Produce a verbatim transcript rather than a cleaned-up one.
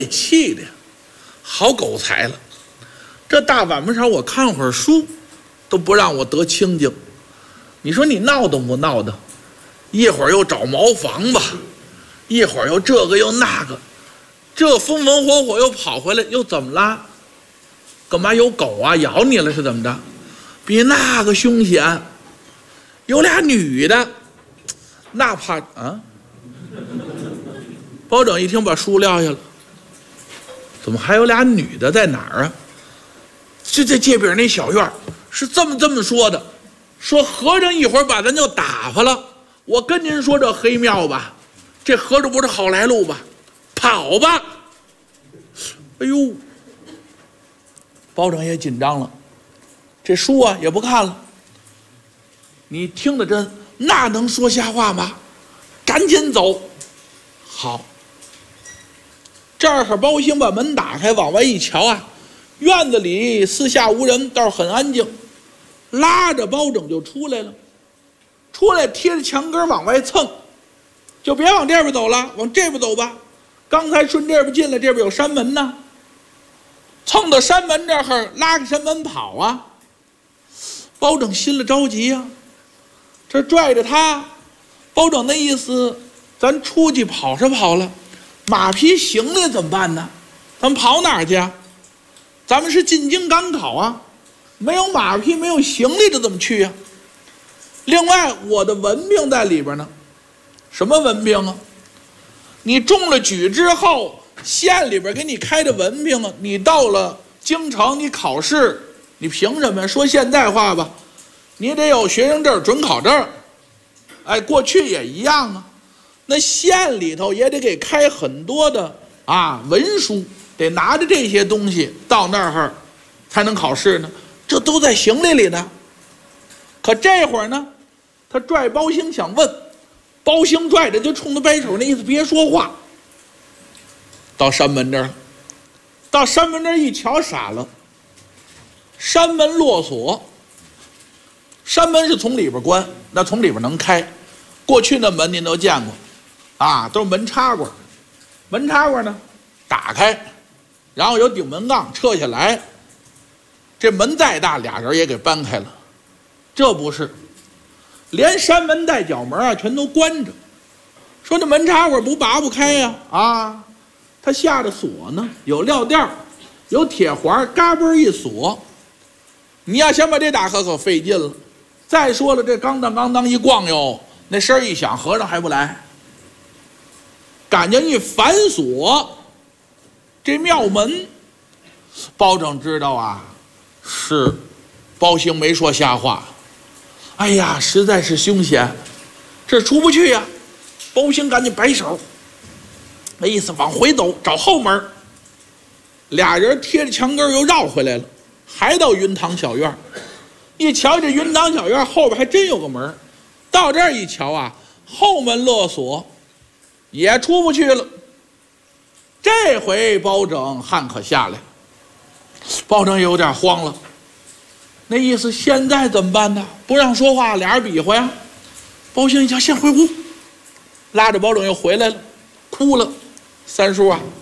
气的呀，好狗才了！这大晚上我看会儿书，都不让我得清静。你说你闹腾不闹腾？一会儿又找茅房吧，一会儿又这个又那个，这风风火火又跑回来，又怎么啦？干嘛有狗啊咬你了是怎么着？比那个凶险。有俩女的，那怕啊！包拯一听把书撂下了，怎么还有俩女的在哪儿啊？这这街边那小院是这么这么说的，说和尚一会儿把咱就打发了。我跟您说这黑庙吧，这和尚不是好来路吧？跑吧！哎呦，包拯也紧张了，这书啊也不看了。你听得真，那能说瞎话吗？赶紧走。好，这儿包兴把门打开，往外一瞧啊，院子里四下无人，倒是很安静。拉着包拯就出来了，出来贴着墙根往外蹭，就别往这边走了，往这边走吧。刚才顺这边进来，这边有山门呢，蹭到山门这儿，拉着山门跑啊。包拯心里着急呀、啊，这拽着他，包拯那意思，咱出去跑是跑了，马匹行李怎么办呢？咱们跑哪儿去啊？咱们是进京赶考啊，没有马匹没有行李这怎么去啊？另外我的文凭在里边呢。什么文凭啊？你中了举之后，县里边给你开的文凭啊，你到了京城你考试，你凭什么呀？说现在话吧，你得有学生证准考证。哎，过去也一样啊，那县里头也得给开很多的啊文书，得拿着这些东西到那儿才能考试呢，这都在行李里呢。可这会儿呢，他拽包兴想问，包兴拽着就冲他摆手，那意思别说话。到山门这儿了，到山门这儿一瞧傻了，山门落锁。山门是从里边关，那从里边能开。过去那门您都见过啊，都是门插管，门插管呢打开，然后有顶门杠撤下来，这门再大俩人也给搬开了。这不是，连山门带角门啊全都关着。说这门插管不拔不开呀、啊？啊，它下着锁呢，有料垫，有铁环，嘎嘣一锁。你要想把这打开可费劲了。再说了，这刚当刚当一逛悠，那声儿一响，和尚还不来。赶紧一反锁，这庙门，包拯知道啊，是包兴没说瞎话。哎呀，实在是凶险，这出不去呀、啊。包兴赶紧摆手，那意思往回走，找后门。俩人贴着墙根又绕回来了，还到云堂小院。一瞧这云堂小院后边还真有个门，到这儿一瞧啊，后门勒锁，也出不去了。这回包拯汗可下来了，包拯有点慌了，那意思现在怎么办呢？不让说话，俩人比划呀。包兴一瞧，先回屋，拉着包拯又回来了，哭了：“三叔啊，